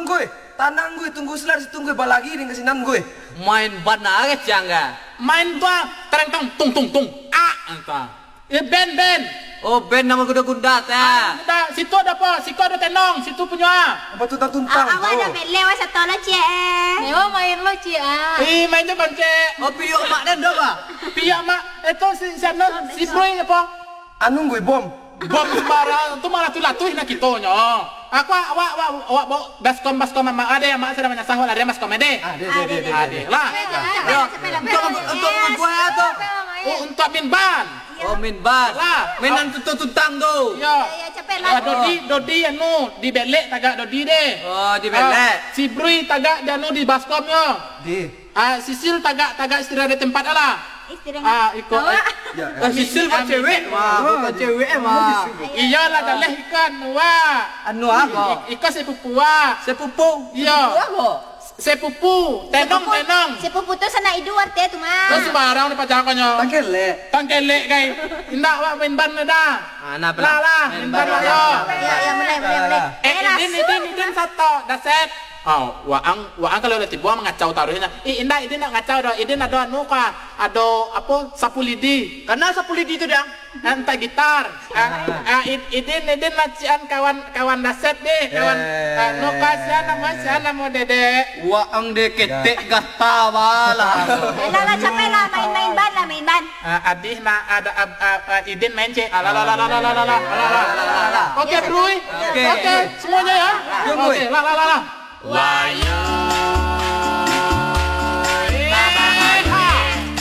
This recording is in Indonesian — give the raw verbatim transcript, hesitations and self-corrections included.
gue. Tanang gue tunggu selar tunggu balagi dengan sinan gue. Main ban aja jangga. Main tua tereng tong tung tung tung. Ah, entah. Ya ben ben. Oh ben nama kuda kundat ya. Udah, situ ada apa? Situ ada tenong, situ punya. Apa tuh tuntang? Awak ada belewa satu lah cie. Mewah main lo cie. Ih, mainnya konce. Oh piyok mak dan doa. Pia mak, itu si sana si Broy apa? Anu gue bom. Bom marah, tu malah tu latuh nak kitonya. Aku awak awak awak bawa baskom baskom mama ada yang mak sedang menyasah ada baskom ade. Ade ade ade. Ade lah. Yo, untuk untuk gue tuh. Oh, untuk min ban. Oh min ban. Lah, Mainan tuntang tuntang tuh. Yo. Ya cepet Ah, lah. Dodi, Dodi anu di belek tagak Dodi deh. Oh di belek. Ah, si Brui tagak dia anu di baskom yo. Di. Ah, Sisil tagak tagak istirahat di tempat lah. Istirahat. Ah, ikut. Ya. Ah sisil bukan cewek mah, bukan cewek mah. Iyalah daleh ikan wah. Anu apa? Ikan sepupu wah. Sepupu. Iya. Apa? Sepupu, tenong tenong. Sepupu tu sana idu arte tu mah. Terus sembarang di pacakannya. Takele. Tangkelek kai. Indak wak main ban dah. Anak Lah lah, main ban lah yo. Ya ya boleh boleh boleh. Eh, idin idin idin satu, dah set. Oh, waang waang kalau udah tibuang mengacau taruhnya. Ih, indah idin nak ngacau dah. Idin ada anu ka, ada apa? Sapu lidi. Karena sapu lidi itu dah. Entah gitar. Ah, ah, idin idin macian kawan kawan daset deh, kawan. Anu ka siapa nama siapa nama dede. Waang de ketek gata bala. Lah lah cepet lah main main ban lah main ban. Ah, adih na ada idin main cek. Alah lah lah lah lah lah lah lah. Oke, Bro. Oke, semuanya ya. Oke, lah lah lah lah. Wayang